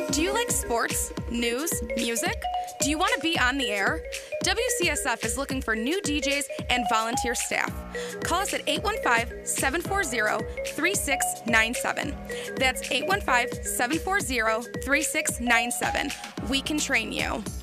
Do you like sports, news, music? Do you want to be on the air? WCSF is looking for new DJs and volunteer staff. Call us at 815-740-3697. That's 815-740-3697. We can train you.